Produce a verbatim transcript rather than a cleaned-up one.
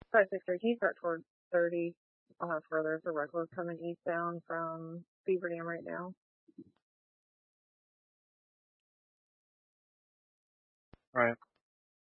five six three, can you start towards thirty? I'll have further for regular coming eastbound from Beaver Dam right now. Alright.